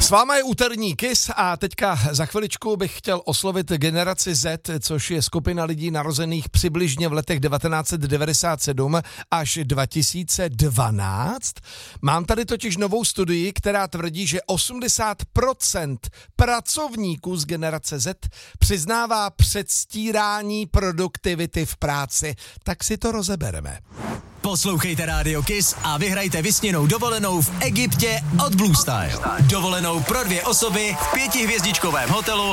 S váma je úterní Kiss a teďka za chviličku bych chtěl oslovit generaci Z, což je skupina lidí narozených přibližně v letech 1997 až 2012. Mám tady totiž novou studii, která tvrdí, že 80% pracovníků z generace Z přiznává předstírání produktivity v práci. Tak si to rozebereme. Poslouchejte Radio Kiss a vyhrajte vysněnou dovolenou v Egyptě od Blue Style. Dovolenou pro 2 osoby v 5hvězdičkovém hotelu